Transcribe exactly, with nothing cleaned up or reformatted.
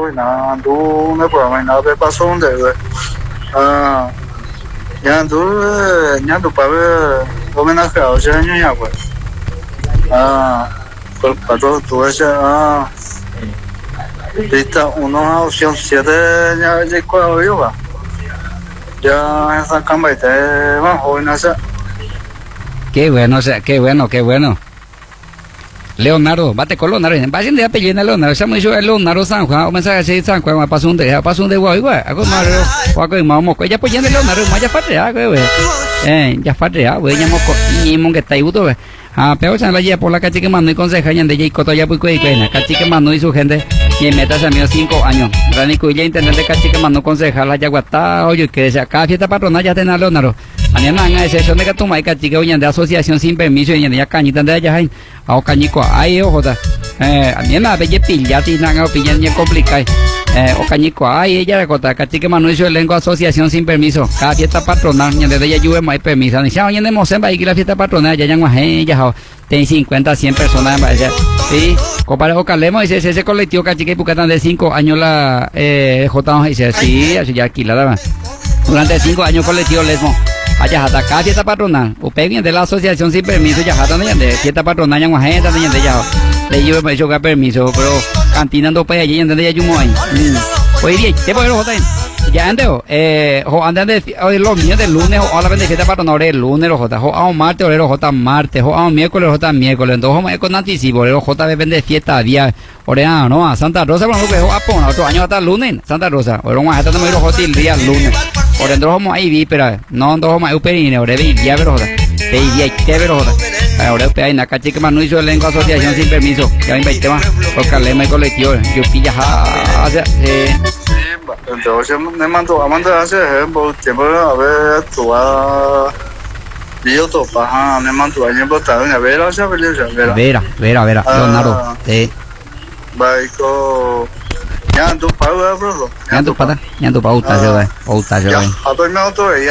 güey, nada, tú no puedes más nada, pasó un dedo. Ah, ya tú, ya tú para ver, homenaje a ocho años ya, pues. Ah, para todo, tú ese, ah, lista uno a opción siete, ya llegó a yo, va. Ya esa cama está más joven, esa. Qué bueno, o sea, qué bueno, qué bueno. Leonardo, bate con Leonardo. Vayan de apellido Leonardo. Se me hizo Leonardo San Juan. O mensaje así San Juan. Me pasó un día, pasó un día, güey, güey. Hago Mario, hago Mamo. Ya pues ya de Leonardo, más ya fatrea, güey. Eh, ya fatrea, güey. Ya moco, y mon que está ahí, güey. Ah, pero se la lleva por la cachique mano y conseja y ande ya y coto ya pues güey, güey. Cachique mano y su gente. Y metas a mí cinco años. Rani cuya intendente cachique mano conseja la yaguatá. Oye, que decía, cada fiesta patronal ya tenía Leonardo. Mañana hagan excepción de que tu maica chica hoy en de asociación sin permiso y en ya cañita de allá hay a cañico ay ojo da eh a mí la belle pilla ti nanga pilla ni complicado eh o cañico ay ella de cota cachique mano hizo lengua asociación sin permiso cada fiesta patronal y de ella llueve más permiso ni ya hoy en de Mozambique aquí la fiesta patronal ya ya no hay ya ten cincuenta cien personas sí compadre Ocalemo dice ese colectivo cachique pucatán de cinco años la eh J dice sí así ya aquí la daba durante cinco años colectivo lesmo allá hasta acá fiesta patronal usted viene de la asociación sin permiso ya hasta de fiesta patronal ya gente de ya le llevo me hizo permiso pero cantina no puede allí donde ya yo ahí oye bien te puedo joder ya ando eh o andan de hoy los míos del lunes o la fiesta patronal el lunes los jota o a martes o los jota martes o a miércoles jota miércoles entonces con anticipo los jota vende fiesta día orea no a Santa Rosa por ejemplo a pon otro año hasta el lunes Santa Rosa o no hasta no me lo jota el día lunes por dentro vamos ahí vi pero no dos más uperine ahora vi ya pero te iría que pero ahora usted hay una cachique más no hizo lengua asociación sin permiso ya me invité más porque le me colectivo yo pilla hace eh entonces me mandó a mandar hace tiempo a ver tu a yo to paja me mandó a tiempo también a ver o sea vera vera vera vera Leonardo eh Baico ya tu pauta bro ya tu pauta ya tu pauta yo pauta yo a tu me auto